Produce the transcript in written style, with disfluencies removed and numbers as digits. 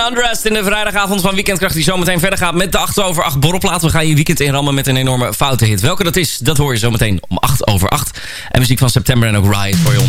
Undressed in de vrijdagavond van Weekendkracht, die zometeen verder gaat met de 8 over 8 borrelplaat. We gaan je weekend inrammen met een enorme foute hit. Welke dat is, dat hoor je zometeen om 8 over 8. En muziek van September en ook Riot voor je